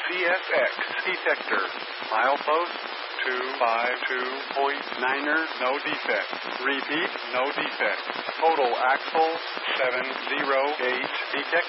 CSX detector. Milepost 252.9er, no defect. Repeat, no defect. Total axle 708. Detect